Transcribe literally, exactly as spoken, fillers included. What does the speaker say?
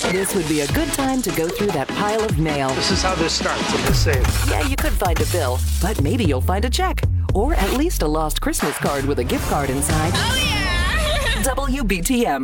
This would be a good time to go through that pile of mail. This is how this starts in the safe. Yeah, you could find a bill, but maybe you'll find a check. Or at least a lost Christmas card with a gift card inside. Oh, yeah! W B T M.